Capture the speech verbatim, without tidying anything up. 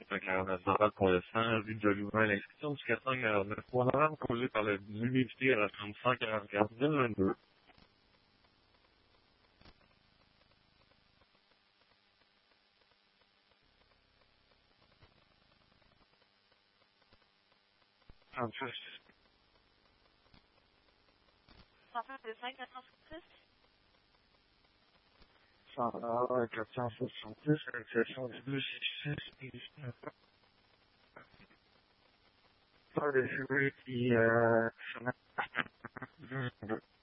un quarante-neuf dollars pour le cent, vu que j'ai ouvert l'inscription du quatre cent quarante-neuf. Probablement causé par la l'humidité à la trente cent quarante-quatre deux mille vingt-deux. trente-six. cent soixante-cinq, quatre cent soixante-six? quatre cent soixante-six, soixante-douze, six, dix-neuf. Par les feuilles qui, euh,